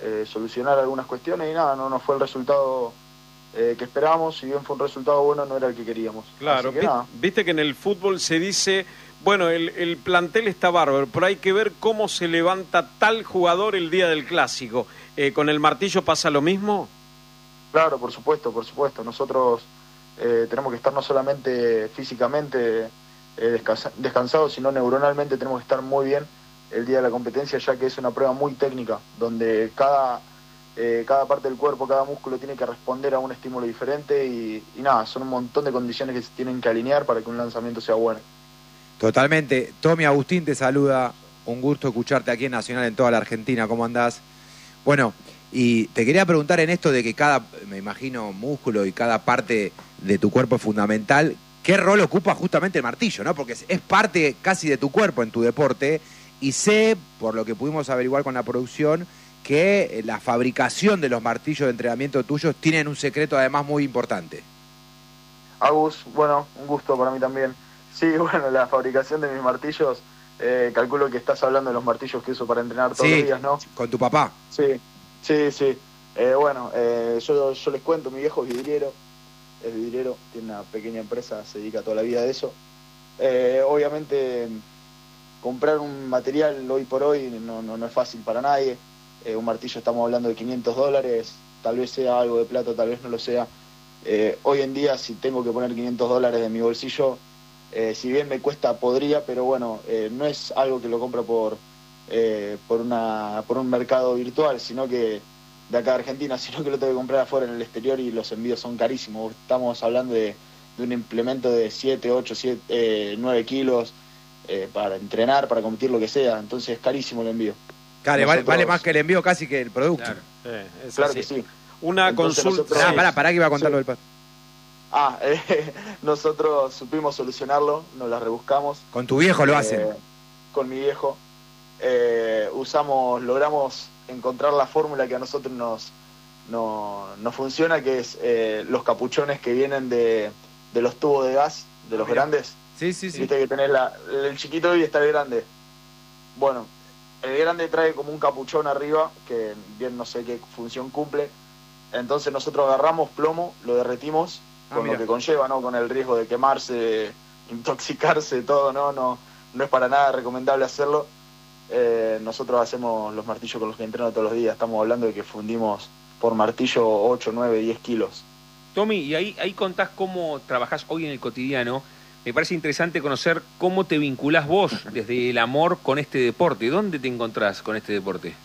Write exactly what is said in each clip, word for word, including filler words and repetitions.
eh, solucionar algunas cuestiones y nada, no, no fue el resultado eh, que esperábamos. Si bien fue un resultado bueno, no era el que queríamos. Claro, Así que vi, nada. viste que en el fútbol se dice, bueno, el, el plantel está bárbaro, pero hay que ver cómo se levanta tal jugador el día del clásico. Eh, ¿Con el Martillo pasa lo mismo? Claro, por supuesto, por supuesto. Nosotros eh, tenemos que estar no solamente físicamente eh, descansa, descansados, sino neuronalmente tenemos que estar muy bien el día de la competencia, ya que es una prueba muy técnica, donde cada, eh, cada parte del cuerpo, cada músculo tiene que responder a un estímulo diferente y, y nada, son un montón de condiciones que se tienen que alinear para que un lanzamiento sea bueno. Totalmente. Tommy, Agustín te saluda. Un gusto escucharte aquí en Nacional en toda la Argentina. ¿Cómo andás? Bueno, y te quería preguntar en esto de que cada, me imagino, músculo y cada parte de tu cuerpo es fundamental. ¿Qué rol ocupa justamente el martillo, no? Porque es parte casi de tu cuerpo en tu deporte. Y sé, por lo que pudimos averiguar con la producción, que la fabricación de los martillos de entrenamiento tuyos tienen un secreto además muy importante. Agus, bueno, un gusto para mí también. Sí, bueno, la fabricación de mis martillos, eh, calculo que estás hablando de los martillos que uso para entrenar todos sí, los días, ¿no? Con tu papá. Sí, sí, sí. Eh, bueno, eh, yo, yo les cuento, mi viejo es vidriero, es vidriero, tiene una pequeña empresa, se dedica toda la vida a eso. Eh, obviamente, comprar un material hoy por hoy no, no, no es fácil para nadie. Eh, un martillo estamos hablando de quinientos dólares, tal vez sea algo de plata, tal vez no lo sea. Eh, hoy en día, si tengo que poner quinientos dólares de mi bolsillo, eh, si bien me cuesta, podría, pero bueno, eh, no es algo que lo compro por, eh, por, una, por un mercado virtual, sino que de acá de Argentina, sino que lo tengo que comprar afuera en el exterior y los envíos son carísimos. Estamos hablando de, de un implemento de siete, ocho, siete, eh, nueve kilos eh, para entrenar, para competir, lo que sea. Entonces es carísimo el envío. Claro, Nosotros... vale, vale más que el envío casi que el producto. Claro, eh, es claro así. que sí. Una Entonces consulta... nosotros... Ah, pará, pará que iba a contar lo sí. del paso. Ah, eh, nosotros supimos solucionarlo, nos la rebuscamos. Con tu viejo lo eh, hacen. Con mi viejo. Eh, usamos, logramos encontrar la fórmula que a nosotros nos, no, nos funciona, que es eh, los capuchones que vienen de, de los tubos de gas, de ah, los mira. grandes. Sí, sí, sí. Viste que tenés la, el chiquito y está el grande. Bueno, el grande trae como un capuchón arriba, que bien no sé qué función cumple. Entonces nosotros agarramos plomo, lo derretimos, Ah, con mira. lo que conlleva, ¿no? Con el riesgo de quemarse, intoxicarse, todo, ¿no? No, no es para nada recomendable hacerlo. Eh, nosotros hacemos los martillos con los que entreno todos los días. Estamos hablando de que fundimos por martillo ocho, nueve, diez kilos. Tommy, y ahí, ahí contás cómo trabajás hoy en el cotidiano. Me parece interesante conocer cómo te vinculás vos desde el amor con este deporte. ¿Dónde te encontrás con este deporte?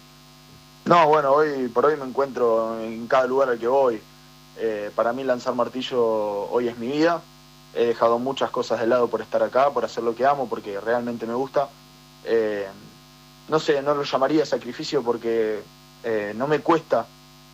No, bueno, hoy por hoy me encuentro en cada lugar al que voy. Eh, para mí lanzar martillo hoy es mi vida. He dejado muchas cosas de lado por estar acá, por hacer lo que amo, porque realmente me gusta. Eh, no sé, no lo llamaría sacrificio porque eh, no me cuesta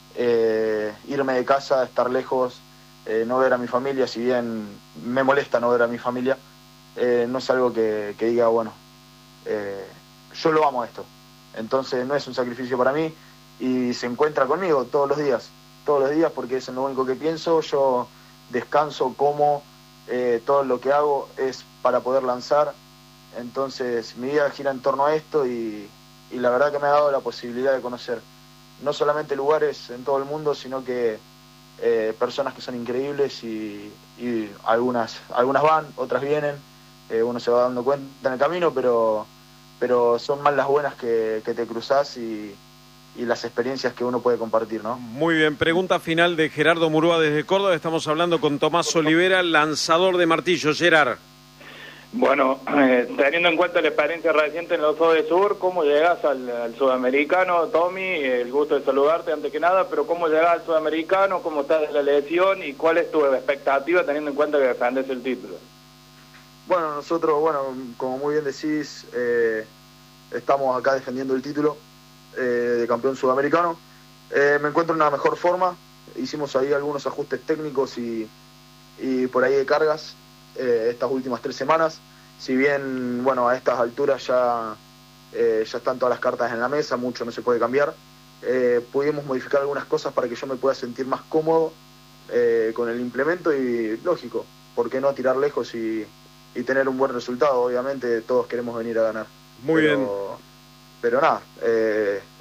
eh, irme de casa, estar lejos, eh, no ver a mi familia, si bien me molesta no ver a mi familia, eh, no es algo que, que diga, bueno, eh, yo lo amo esto. Entonces no es un sacrificio para mí y se encuentra conmigo todos los días, todos los días porque es lo único que pienso. Yo descanso, como, eh, todo lo que hago es para poder lanzar. Entonces mi vida gira en torno a esto y, y la verdad que me ha dado la posibilidad de conocer no solamente lugares en todo el mundo, sino que eh, personas que son increíbles y, y algunas, algunas van, otras vienen, eh, uno se va dando cuenta en el camino, pero, pero son más las buenas que, que te cruzás y, y las experiencias que uno puede compartir, ¿no? Muy bien, pregunta final de Gerardo Murúa desde Córdoba. Estamos hablando con Tomás Olivera, lanzador de martillo. Gerard. Bueno, eh, teniendo en cuenta la experiencia reciente en los O de Sur, ¿cómo llegas al, al sudamericano, Tommy? El gusto de saludarte antes que nada, pero ¿cómo llegas al sudamericano? ¿Cómo estás de la lesión? ¿Y cuál es tu expectativa teniendo en cuenta que defendes el título? Bueno, nosotros, bueno, como muy bien decís, eh, estamos acá defendiendo el título eh, de campeón sudamericano. Eh, me encuentro en una mejor forma. Hicimos ahí algunos ajustes técnicos y, y por ahí de cargas. Eh, estas últimas tres semanas, si bien bueno a estas alturas ya eh, ya están todas las cartas en la mesa, mucho no se puede cambiar, eh, pudimos modificar algunas cosas para que yo me pueda sentir más cómodo eh, con el implemento y lógico, ¿por qué no tirar lejos y, y tener un buen resultado? Obviamente todos queremos venir a ganar. Muy pero, bien. Pero nada, eh,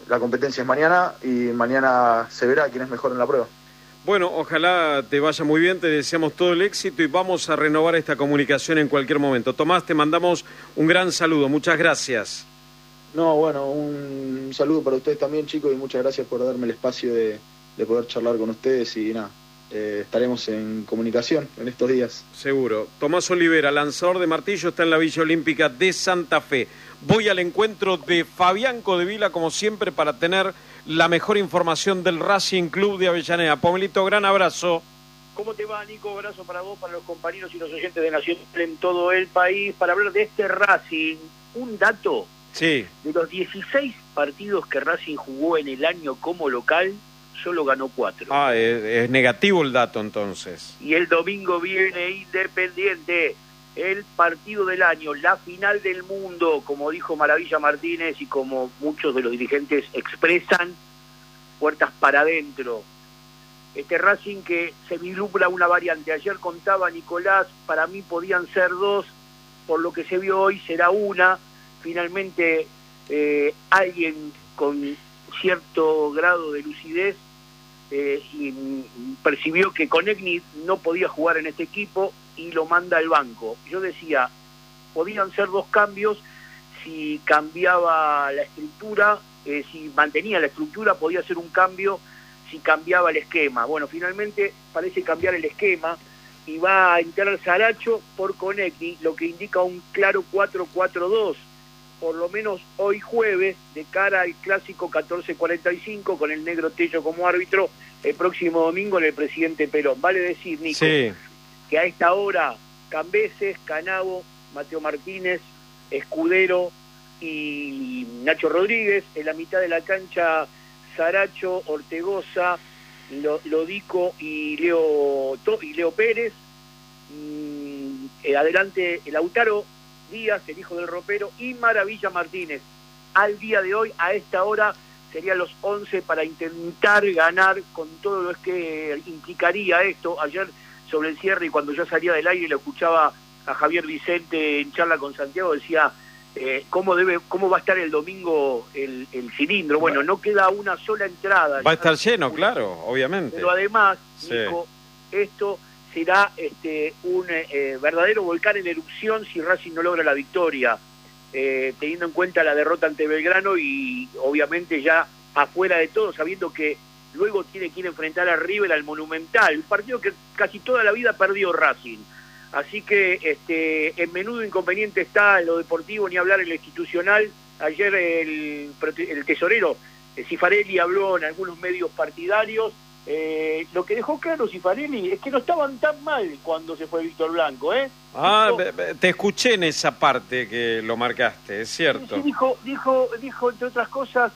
la competencia es mañana y mañana se verá quién es mejor en la prueba. Bueno, ojalá te vaya muy bien, te deseamos todo el éxito y vamos a renovar esta comunicación en cualquier momento. Tomás, te mandamos un gran saludo, muchas gracias. No, bueno, un saludo para ustedes también, chicos, y muchas gracias por darme el espacio de, de poder charlar con ustedes y nada, eh, estaremos en comunicación en estos días. Seguro. Tomás Olivera, lanzador de martillo, está en la Villa Olímpica de Santa Fe. Voy al encuentro de Fabián Codevila, como siempre, para tener la mejor información del Racing Club de Avellaneda. Pomelito, gran abrazo. ¿Cómo te va, Nico? Abrazo para vos, para los compañeros y los oyentes de Nacional en todo el país, para hablar de este Racing. Un dato, sí. De los dieciséis partidos que Racing jugó en el año como local, solo ganó cuatro. Ah, es, es negativo el dato entonces. Y el domingo viene Independiente, el partido del año, la final del mundo, como dijo Maravilla Martínez y como muchos de los dirigentes expresan, puertas para adentro. Este Racing que se vislumbra una variante. Ayer contaba Nicolás, para mí podían ser dos, por lo que se vio hoy será una. Finalmente eh, alguien con cierto grado de lucidez eh, y percibió que Konechny no podía jugar en este equipo y lo manda al banco. Yo decía, podían ser dos cambios si cambiaba la estructura, eh, si mantenía la estructura, podía ser un cambio si cambiaba el esquema. Bueno, finalmente parece cambiar el esquema y va a entrar Saracho por Konechny, lo que indica un claro cuatro cuatro dos, por lo menos hoy jueves, de cara al clásico catorce cuarenta y cinco, con el negro Tello como árbitro, el próximo domingo en el Presidente Perón. Vale decir, Nico, sí, que a esta hora Cambeses, Canavo, Mateo Martínez, Escudero y Nacho Rodríguez, en la mitad de la cancha Saracho, Ortegoza, Lodico y Leo, y Leo Pérez, mm, eh, adelante Lautaro Díaz, el hijo del ropero, y Maravilla Martínez. Al día de hoy, a esta hora, serían los once para intentar ganar con todo lo que implicaría esto. Ayer sobre el cierre, y cuando yo salía del aire y lo escuchaba a Javier Vicente en charla con Santiago, decía eh, cómo debe cómo va a estar el domingo el, el cilindro. Bueno, no queda una sola entrada. Va a estar lleno, claro, obviamente. Pero además, sí, Nico, esto será este un eh, verdadero volcán en erupción si Racing no logra la victoria, eh, teniendo en cuenta la derrota ante Belgrano y obviamente ya afuera de todo, sabiendo que luego tiene que ir a enfrentar a River al Monumental, un partido que casi toda la vida perdió Racing. Así que este en menudo inconveniente está en lo deportivo, ni hablar en lo institucional. Ayer el, el tesorero eh, Cifarelli habló en algunos medios partidarios. Eh, lo que dejó claro Cifarelli es que no estaban tan mal cuando se fue Víctor Blanco, ¿eh? Ah, dijo, te escuché en esa parte que lo marcaste, es cierto. Sí, dijo, dijo, dijo entre otras cosas,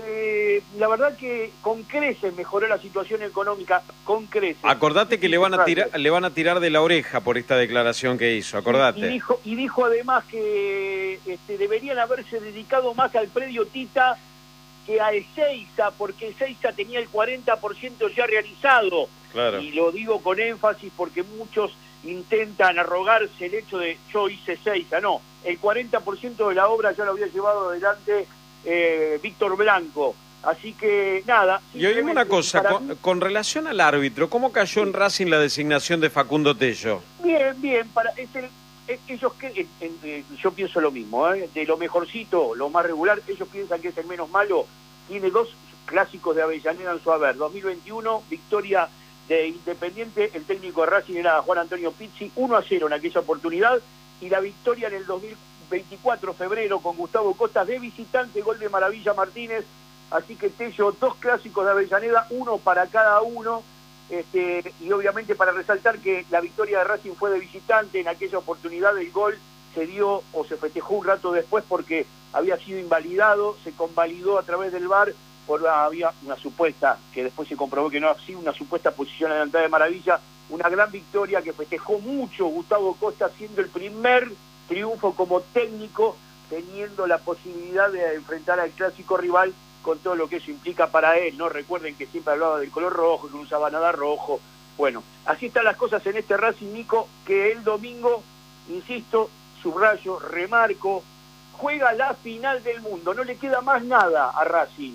eh, la verdad que con creces mejoró la situación económica, con creces. Acordate que le van a tirar, le van a tirar de la oreja por esta declaración que hizo, acordate. Y dijo, y dijo además que este, deberían haberse dedicado más al predio Tita que a Ezeiza, porque Ezeiza tenía el cuarenta por ciento ya realizado. Claro. Y lo digo con énfasis porque muchos intentan arrogarse el hecho de yo hice Ezeiza. No, el cuarenta por ciento de la obra ya lo había llevado adelante eh, Víctor Blanco. Así que nada. Y oíme una cosa, con, mí, con relación al árbitro, ¿cómo cayó en Racing la designación de Facundo Tello? Bien, bien, para es el ellos que en, en, yo pienso lo mismo, ¿eh? De lo mejorcito, lo más regular, ellos piensan que es el menos malo. Tiene dos clásicos de Avellaneda en su haber. dos mil veintiuno, victoria de Independiente, el técnico de Racing era Juan Antonio Pizzi, uno a cero en aquella oportunidad, y la victoria en el dos mil veinticuatro, febrero, con Gustavo Costas de visitante, gol de Maravilla Martínez. Así que Tello, dos clásicos de Avellaneda, uno para cada uno. Este, y obviamente para resaltar que la victoria de Racing fue de visitante, en aquella oportunidad el gol se dio o se festejó un rato después porque había sido invalidado, se convalidó a través del V A R, por había una supuesta, que después se comprobó que no ha sido una supuesta posición adelantada de Maravilla, una gran victoria que festejó mucho Gustavo Costa, siendo el primer triunfo como técnico, teniendo la posibilidad de enfrentar al clásico rival con todo lo que eso implica para él, ¿no? Recuerden que siempre hablaba del color rojo, que no usaba nada rojo. Bueno, así están las cosas en este Racing, Nico, que el domingo, insisto, subrayo, remarco, juega la final del mundo, no le queda más nada a Racing.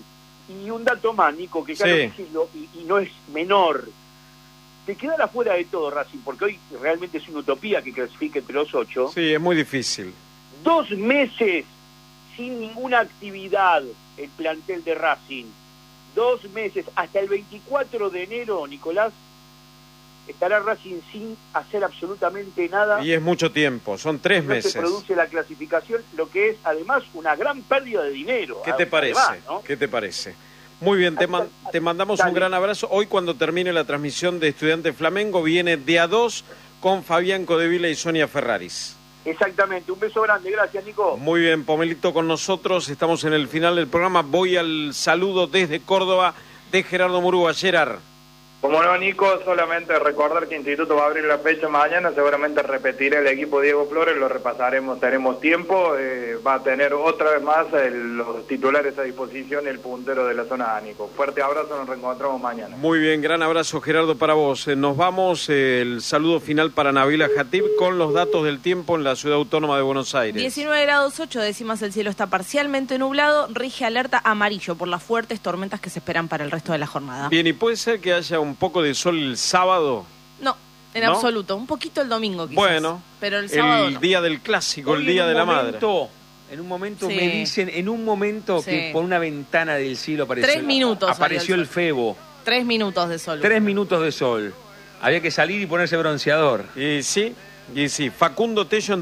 Y un dato más, Nico, que ya Sí. lo decirlo, y, y no es menor. Te quedan afuera de todo, Racing, porque hoy realmente es una utopía que clasifique entre los ocho. Sí, es muy difícil. Dos meses sin ninguna actividad el plantel de Racing. Dos meses, hasta el veinticuatro de enero, Nicolás, estará Racing sin hacer absolutamente nada. Y es mucho tiempo, son tres no meses. se produce la clasificación, lo que es además una gran pérdida de dinero. ¿Qué te parece? Además, ¿no? ¿Qué te parece? Muy bien, te, man- te mandamos un gran abrazo. Hoy cuando termine la transmisión de Estudiante Flamengo viene de a dos con Fabián Codevila y Sonia Ferraris. Exactamente, un beso grande, gracias Nico. Muy bien, Pomelito con nosotros, estamos en el final del programa. Voy al saludo desde Córdoba de Gerardo Murúa. Gerard. Como no, Nico, solamente recordar que Instituto va a abrir la fecha mañana, seguramente repetirá el equipo Diego Flores, lo repasaremos, tenemos tiempo, eh, va a tener otra vez más el, los titulares a disposición, el puntero de la zona A, Nico. Fuerte abrazo, nos reencontramos mañana. Muy bien, gran abrazo Gerardo para vos. Eh, Nos vamos, eh, el saludo final para Nabila Jatib con los datos del tiempo en la Ciudad Autónoma de Buenos Aires. diecinueve grados ocho décimas, el cielo está parcialmente nublado, rige alerta amarillo por las fuertes tormentas que se esperan para el resto de la jornada. Bien, ¿y puede ser que haya un poco de sol el sábado? No, en ¿No? absoluto, un poquito el domingo quizás. Bueno, pero el sábado el no. día del clásico, Hoy el día en de un la momento, madre. En un momento Sí. me dicen, en un momento Sí. que por una ventana del cielo apareció, Tres minutos apareció salió el el sol. Febo. Tres minutos de sol. Tres minutos de sol. Había que salir y ponerse bronceador. Y sí, y sí, Facundo Tello